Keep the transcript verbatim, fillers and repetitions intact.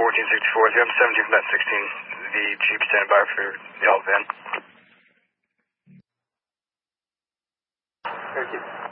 fourteen sixty-four, if you have seventeen from that sixteen, the Jeep standing by for the alt van. Thank you.